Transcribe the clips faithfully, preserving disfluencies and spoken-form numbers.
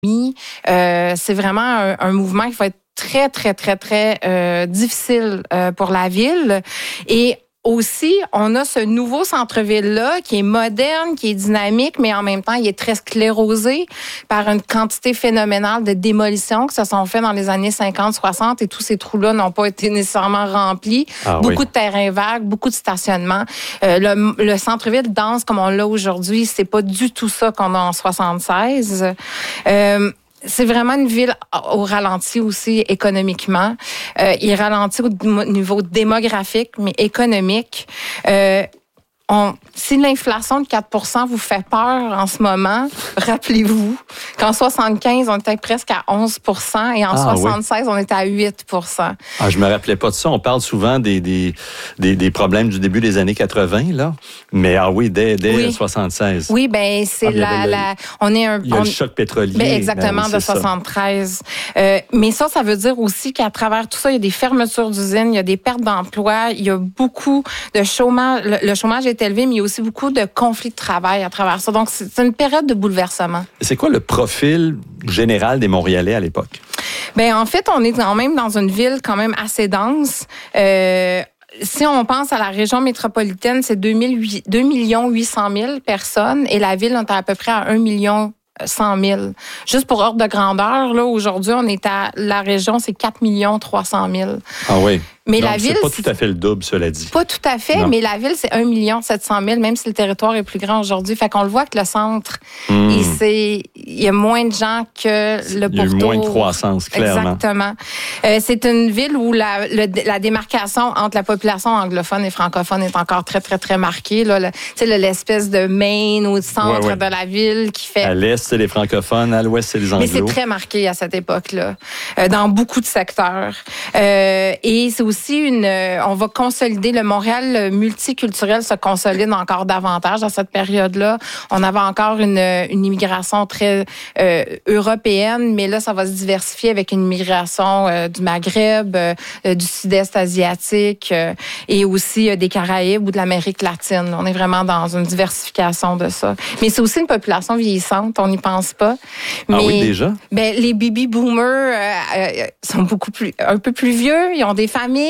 Euh, c'est vraiment un, un mouvement qui va être très, très, très, très euh, difficile euh, pour la ville. Et aussi, on a ce nouveau centre-ville-là qui est moderne, qui est dynamique, mais en même temps, il est très sclérosé par une quantité phénoménale de démolitions qui se sont faites dans les années cinquante soixante et tous ces trous-là n'ont pas été nécessairement remplis. Ah, beaucoup oui. de terrains vagues, beaucoup de stationnements. Euh, le, le centre-ville dense comme on l'a aujourd'hui, c'est pas du tout ça qu'on a en soixante-seize. Euh, C'est vraiment une ville au ralenti aussi économiquement. Euh, il ralentit au niveau démographique, mais économique. Euh, on, si l'inflation de quatre pour cent vous fait peur en ce moment, rappelez-vous qu'en soixante-quinze, on était presque à onze pour cent et en ah, soixante-seize, oui. on était à huit pour cent. Ah, je me rappelais pas de ça. On parle souvent des, des, des, des problèmes du début des années quatre-vingt, là. Mais ah oui, dès, dès oui. soixante-seize. Oui, ben c'est ah, la, le, la... On est un... Il y a on, le choc pétrolier. Ben exactement, ben oui, de soixante-treize. Euh, mais ça, ça veut dire aussi qu'à travers tout ça, il y a des fermetures d'usines, il y a des pertes d'emplois, il y a beaucoup de chômage. Le, le chômage est élevé, mais il y a aussi beaucoup de conflits de travail à travers ça. Donc, c'est une période de bouleversement. C'est quoi le profil général des Montréalais à l'époque? Ben en fait, on est quand même dans une ville quand même assez dense. Euh, Si on pense à la région métropolitaine, c'est deux millions huit cent mille personnes et la ville, on est à peu près à un million cent mille. Juste pour ordre de grandeur, là, aujourd'hui, on est à la région, c'est quatre millions trois cent mille. Ah oui. Mais non, la ville, c'est pas tout à fait le double, cela dit. Pas tout à fait, non. mais la ville, c'est un million sept cent mille, même si le territoire est plus grand aujourd'hui. Fait qu'on le voit que le centre, mmh. il, c'est, il y a moins de gens que le pourtour. Il y a eu moins de croissance, clairement. Exactement. Euh, c'est une ville où la, le, la démarcation entre la population anglophone et francophone est encore très, très, très marquée. Là. Tu sais, l'espèce de Main au centre ouais, ouais. de la ville qui fait... À l'est, c'est les francophones, à l'ouest, c'est les anglos. Mais c'est très marqué à cette époque-là, euh, dans beaucoup de secteurs. Euh, et c'est aussi une, on va consolider le Montréal multiculturel se consolide encore davantage à cette période-là. On avait encore une, une immigration très euh, européenne, mais là, ça va se diversifier avec une immigration euh, du Maghreb, euh, du Sud-Est asiatique euh, et aussi euh, des Caraïbes ou de l'Amérique latine. On est vraiment dans une diversification de ça. Mais c'est aussi une population vieillissante, on n'y pense pas. Mais, ah oui, déjà? Ben, les baby boomers euh, euh, sont beaucoup plus, un peu plus vieux, ils ont des familles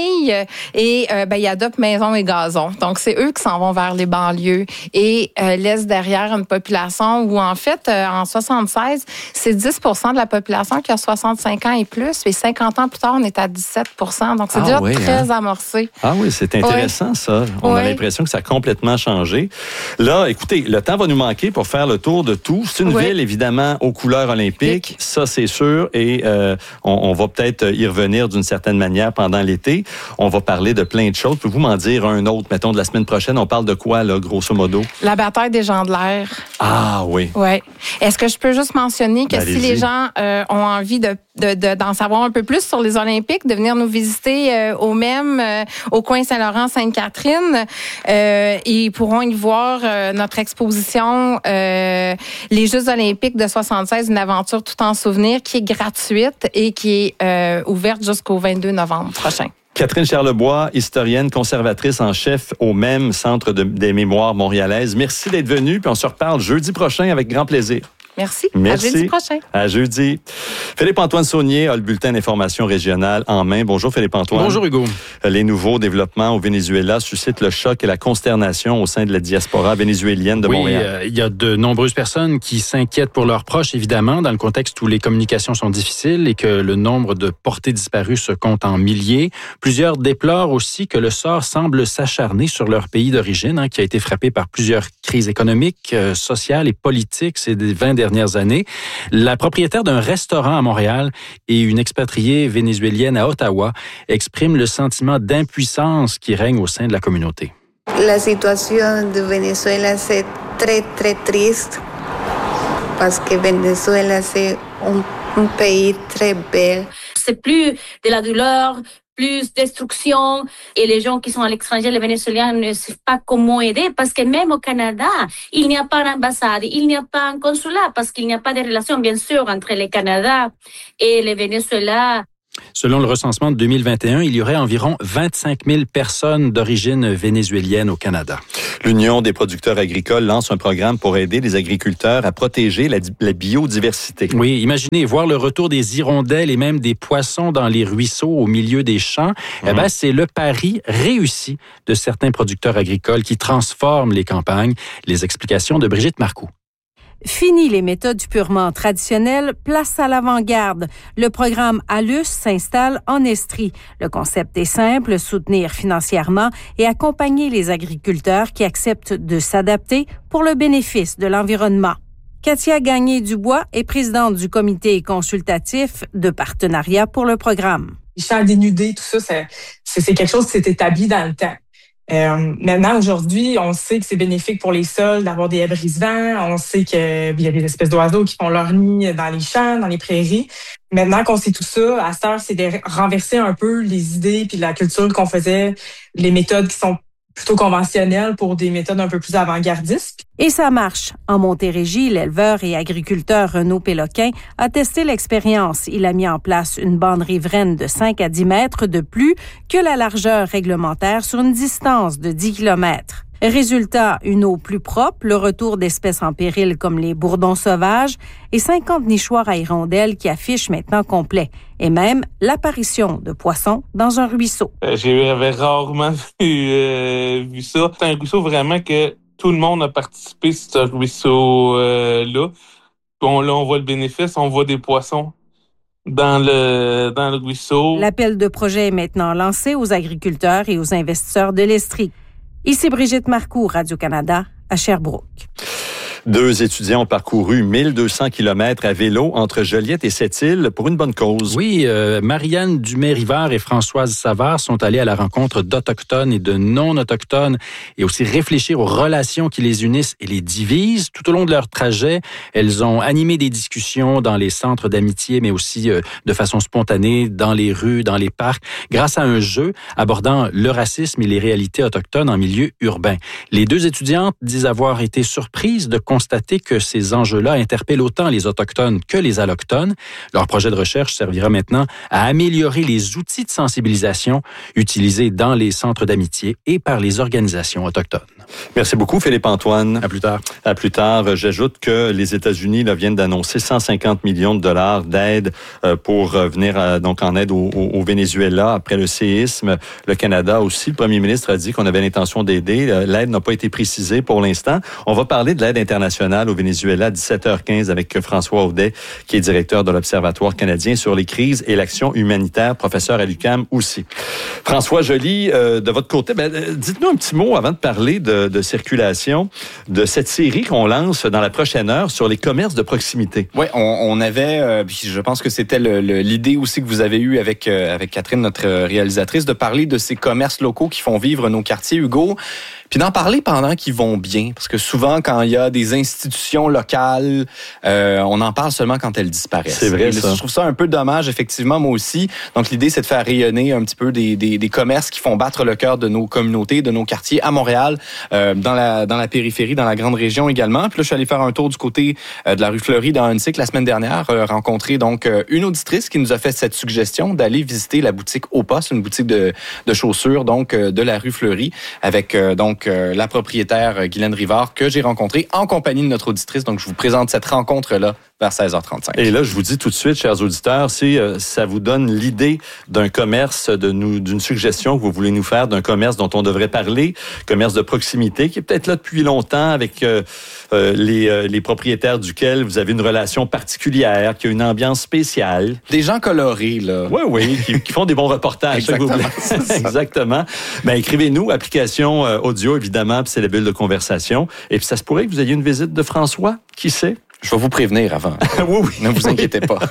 et euh, ben, ils adoptent maison et gazon. Donc, c'est eux qui s'en vont vers les banlieues et euh, laissent derrière une population où, en fait, euh, en soixante-seize, c'est dix pour cent de la population qui a soixante-cinq ans et plus. Et cinquante ans plus tard, on est à dix-sept pour cent. Donc, c'est ah, déjà oui, très hein? amorcé. Ah oui, c'est intéressant, oui. ça. On oui. a l'impression que ça a complètement changé. Là, écoutez, le temps va nous manquer pour faire le tour de tout. C'est une oui. ville, évidemment, aux couleurs olympiques. Ça, c'est sûr. Et euh, on, on va peut-être y revenir d'une certaine manière pendant l'été. On va parler de plein de choses. Pouvez-vous m'en dire un autre, mettons, de la semaine prochaine? On parle de quoi, là, grosso modo? La bataille des gens de l'air. Ah oui. Oui. Est-ce que je peux juste mentionner que ben, si les gens euh, ont envie de, de, de, d'en savoir un peu plus sur les Olympiques, de venir nous visiter euh, au même, euh, au coin Saint-Laurent-Sainte-Catherine, euh, ils pourront y voir euh, notre exposition euh, Les Jeux olympiques de soixante-seize, une aventure tout en souvenir, qui est gratuite et qui est euh, ouverte jusqu'au vingt-deux novembre prochain. Catherine Charlebois, historienne, conservatrice en chef au même Centre de, des mémoires montréalaises. Merci d'être venue, puis on se reparle jeudi prochain avec grand plaisir. Merci. Merci. À jeudi prochain. À jeudi. Philippe-Antoine Saunier a le bulletin d'information régionale en main. Bonjour Philippe-Antoine. Bonjour Hugo. Les nouveaux développements au Venezuela suscitent le choc et la consternation au sein de la diaspora vénézuélienne de oui, Montréal. Oui, euh, il y a de nombreuses personnes qui s'inquiètent pour leurs proches, évidemment, dans le contexte où les communications sont difficiles et que le nombre de portés disparus se compte en milliers. Plusieurs déplorent aussi que le sort semble s'acharner sur leur pays d'origine, hein, qui a été frappé par plusieurs crises économiques, euh, sociales et politiques ces vingt dernières années. La propriétaire d'un restaurant à Montréal et une expatriée vénézuélienne à Ottawa expriment le sentiment d'impuissance qui règne au sein de la communauté. La situation de Venezuela c'est très très triste parce que Venezuela c'est un, un pays très bel. C'est plus de la douleur, plus destruction et les gens qui sont à l'étranger, les Vénézuéliens ne savent pas comment aider parce que même au Canada, il n'y a pas d'ambassade, il n'y a pas un consulat parce qu'il n'y a pas de relation bien sûr entre le Canada et le Venezuela. Selon le recensement de deux mille vingt et un, il y aurait environ vingt-cinq mille personnes d'origine vénézuélienne au Canada. L'Union des producteurs agricoles lance un programme pour aider les agriculteurs à protéger la, la biodiversité. Oui, imaginez voir le retour des hirondelles et même des poissons dans les ruisseaux au milieu des champs. Mmh. Eh ben, c'est le pari réussi de certains producteurs agricoles qui transforment les campagnes. Les explications de Brigitte Marcoux. Fini les méthodes purement traditionnelles, place à l'avant-garde. Le programme ALUS s'installe en Estrie. Le concept est simple, soutenir financièrement et accompagner les agriculteurs qui acceptent de s'adapter pour le bénéfice de l'environnement. Katia Gagné-Dubois est présidente du comité consultatif de partenariat pour le programme. Les champs dénudés, tout ça, c'est, c'est quelque chose qui s'est établi dans le temps. Euh, maintenant, aujourd'hui, on sait que c'est bénéfique pour les sols d'avoir des abris-vents. On sait qu'il y a des espèces d'oiseaux qui font leur nid dans les champs, dans les prairies. Maintenant qu'on sait tout ça, à cette heure, c'est de renverser un peu les idées puis la culture qu'on faisait, les méthodes qui sont plutôt conventionnelles pour des méthodes un peu plus avant-gardistes. Et ça marche. En Montérégie, l'éleveur et agriculteur Renaud Péloquin a testé l'expérience. Il a mis en place une bande riveraine de cinq à dix mètres de plus que la largeur réglementaire sur une distance de dix kilomètres. Résultat, une eau plus propre, le retour d'espèces en péril comme les bourdons sauvages et cinquante nichoirs à hirondelles qui affichent maintenant complet. Et même l'apparition de poissons dans un ruisseau. Euh, j'avais rarement vu, euh, vu ça. C'est un ruisseau vraiment que tout le monde a participé sur ce ruisseau-là. Bon, là, on voit le bénéfice, on voit des poissons dans le, dans le ruisseau. L'appel de projet est maintenant lancé aux agriculteurs et aux investisseurs de l'Estrie. Ici Brigitte Marcoux, Radio-Canada, à Sherbrooke. Deux étudiants ont parcouru mille deux cents kilomètres à vélo entre Joliette et Sept-Îles pour une bonne cause. Oui, euh, Marianne Dumais-Rivard et Françoise Savard sont allées à la rencontre d'Autochtones et de non-Autochtones et aussi réfléchir aux relations qui les unissent et les divisent. Tout au long de leur trajet, elles ont animé des discussions dans les centres d'amitié, mais aussi euh, de façon spontanée, dans les rues, dans les parcs, grâce à un jeu abordant le racisme et les réalités autochtones en milieu urbain. Les deux étudiantes disent avoir été surprises de constater que ces enjeux-là interpellent autant les Autochtones que les Allochtones. Leur projet de recherche servira maintenant à améliorer les outils de sensibilisation utilisés dans les centres d'amitié et par les organisations autochtones. Merci beaucoup, Philippe-Antoine. À plus tard. À plus tard. J'ajoute que les États-Unis là, viennent d'annoncer cent cinquante millions de dollars d'aide euh, pour euh, venir euh, donc en aide au, au, au Venezuela après le séisme. Le Canada aussi, le premier ministre a dit qu'on avait l'intention d'aider. L'aide n'a pas été précisée pour l'instant. On va parler de l'aide internationale au Venezuela à dix-sept heures quinze avec François Audet, qui est directeur de l'Observatoire canadien sur les crises et l'action humanitaire, professeur à l'U Q A M aussi. François Joly, euh, de votre côté, ben, dites-nous un petit mot avant de parler de, de circulation, de cette série qu'on lance dans la prochaine heure sur les commerces de proximité. Oui, on, on avait, euh, puis je pense que c'était le, le, l'idée aussi que vous avez eue avec, euh, avec Catherine, notre réalisatrice, de parler de ces commerces locaux qui font vivre nos quartiers, Hugo. Puis d'en parler pendant qu'ils vont bien, parce que souvent, quand il y a des institutions locales, euh, on en parle seulement quand elles disparaissent. C'est vrai, et ça. Je trouve ça un peu dommage, effectivement, moi aussi. Donc, l'idée, c'est de faire rayonner un petit peu des, des, des commerces qui font battre le cœur de nos communautés, de nos quartiers à Montréal, euh, dans la dans la périphérie, dans la grande région également. Puis là, je suis allé faire un tour du côté euh, de la rue Fleury dans Huntsic la semaine dernière, euh, rencontrer donc euh, une auditrice qui nous a fait cette suggestion d'aller visiter la boutique Opa, c'est une boutique de, de chaussures, donc euh, de la rue Fleury, avec euh, donc euh, la propriétaire Guylaine Rivard que j'ai rencontrée en compagnie de notre auditrice. Donc, je vous présente cette rencontre-là vers seize heures trente-cinq. Et là, je vous dis tout de suite, chers auditeurs, si euh, ça vous donne l'idée d'un commerce, de nous, d'une suggestion que vous voulez nous faire, d'un commerce dont on devrait parler, commerce de proximité, qui est peut-être là depuis longtemps, avec euh, euh, les, euh, les propriétaires duquel vous avez une relation particulière, qui a une ambiance spéciale. Des gens colorés, là. Oui, oui, qui, qui font des bons reportages. Exactement. Exactement. Ben, écrivez-nous, application euh, audio, évidemment, puis c'est la bulle de conversation. Et puis, ça se pourrait que vous ayez une visite de François, qui sait? Je vais vous prévenir avant. oui, oui. Ne vous inquiétez pas.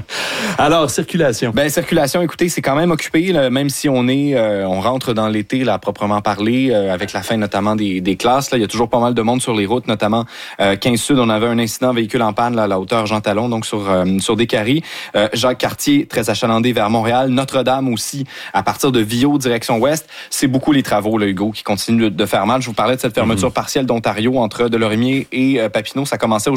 Alors, circulation. Ben circulation, écoutez, c'est quand même occupé, là, même si on est, euh, on rentre dans l'été, là, à proprement parler, euh, avec la fin notamment des, des classes. Là, il y a toujours pas mal de monde sur les routes, notamment euh, quinze Sud. On avait un incident véhicule en panne là, à la hauteur Jean Talon, donc sur euh, sur Descaries. Euh, Jacques Cartier, très achalandé vers Montréal. Notre-Dame aussi, à partir de Viau, direction ouest. C'est beaucoup les travaux, là, Hugo, qui continuent de faire mal. Je vous parlais de cette fermeture mm-hmm. partielle d'Ontario entre Delorimier et euh, Papineau. Ça commençait aujourd'hui.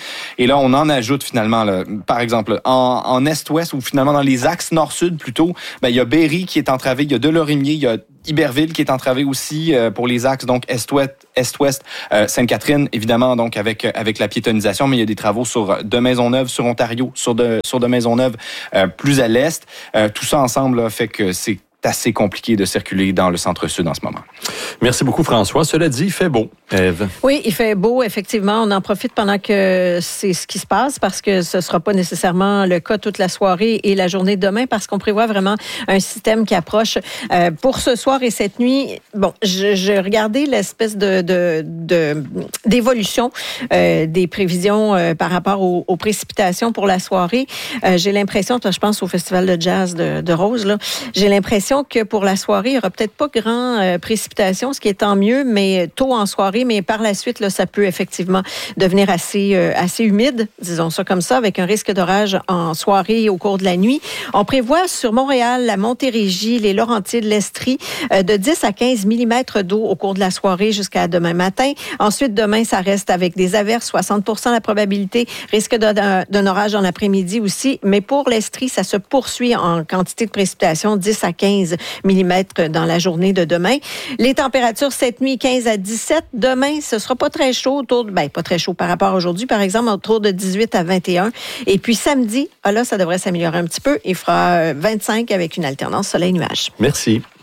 Et là, on en ajoute finalement, là, par exemple, en, en est-ouest ou finalement dans les axes nord-sud plutôt, ben, il y a Berry qui est entravé, il y a Delorimier, il y a Iberville qui est entravé aussi euh, pour les axes donc est-ouest, est-ouest, euh, Sainte-Catherine évidemment donc avec avec la piétonisation, mais il y a des travaux sur de Maisonneuve, sur Ontario, sur de sur de Maisonneuve euh, plus à l'est. Euh, tout ça ensemble là, fait que c'est assez compliqué de circuler dans le centre-sud en ce moment. Merci beaucoup, François. Cela dit, il fait beau, Ève. Oui, il fait beau, effectivement. On en profite pendant que c'est ce qui se passe parce que ce ne sera pas nécessairement le cas toute la soirée et la journée de demain parce qu'on prévoit vraiment un système qui approche. Euh, pour ce soir et cette nuit, bon, je, je regardais l'espèce de, de, de d'évolution euh, des prévisions euh, par rapport aux, aux précipitations pour la soirée. Euh, j'ai l'impression, je pense au Festival de jazz de, de Rose, là, j'ai l'impression que pour la soirée, il n'y aura peut-être pas grand euh, précipitation, ce qui est tant mieux, mais tôt en soirée, mais par la suite, là, ça peut effectivement devenir assez, euh, assez humide, disons ça comme ça, avec un risque d'orage en soirée au cours de la nuit. On prévoit sur Montréal, la Montérégie, les Laurentides, l'Estrie, euh, de dix à quinze millimètres d'eau au cours de la soirée jusqu'à demain matin. Ensuite, demain, ça reste avec des averses, soixante pour cent la probabilité, risque d'un, d'un orage en l'après-midi aussi, mais pour l'Estrie, ça se poursuit en quantité de précipitation, dix à quinze millimètres dans la journée de demain. Les températures cette nuit, quinze à dix-sept. Demain, ce sera pas très chaud, autour de, ben, pas très chaud par rapport à aujourd'hui, par exemple, autour de dix-huit à vingt et un. Et puis samedi, ah là, ça devrait s'améliorer un petit peu. Il fera vingt-cinq avec une alternance soleil-nuage. Merci.